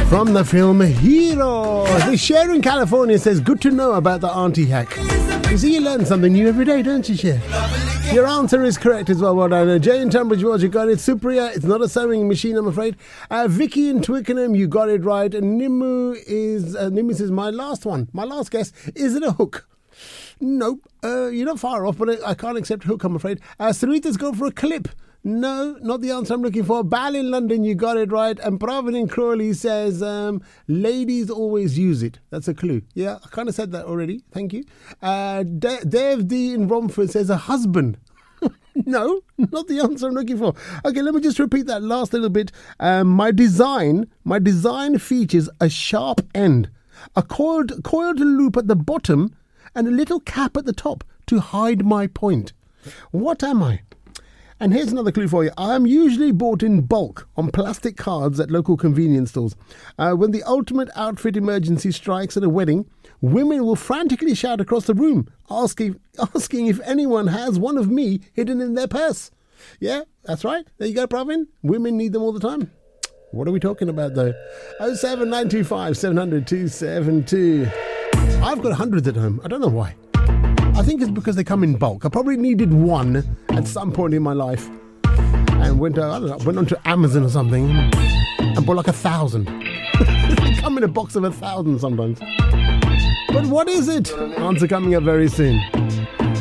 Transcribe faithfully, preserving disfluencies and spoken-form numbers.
From the film Hero. The Cher in California says, good to know about the auntie hack. You see, you learn something new every day, don't you, Cher? Your answer is correct as well. Well done. Jay in Tunbridge Wells, you got it. Supriya, it's not a sewing machine, I'm afraid. Uh, Vicky in Twickenham, you got it right. And Nimu is, uh, Nimu says, my last one, my last guess, is it a hook? Nope. Uh, you're not far off, but I, I can't accept hook, I'm afraid. Uh, Sarita's go for a clip. No, not the answer I'm looking for. Bal in London, you got it right. And Pravin in Crawley says, um, ladies always use it. That's a clue. Yeah, I kind of said that already. Thank you. Uh, De- Dev D in Romford says, a husband. No, not the answer I'm looking for. Okay, let me just repeat that last little bit. Um, my design, my design features a sharp end, a coiled, coiled loop at the bottom, and a little cap at the top to hide my point. What am I? And here's another clue for you. I'm usually bought in bulk on plastic cards at local convenience stores. Uh, when the ultimate outfit emergency strikes at a wedding, women will frantically shout across the room, asking, asking if anyone has one of me hidden in their purse. Yeah, that's right. There you go, Pravin. Women need them all the time. What are we talking about, though? oh seven nine two five seven hundred two seven two. I've got hundreds at home. I don't know why. I think it's because they come in bulk. I probably needed one at some point in my life and went, uh, I don't know, went onto Amazon or something and bought like a thousand. They come in a box of a thousand sometimes. But what is it? Answer coming up very soon.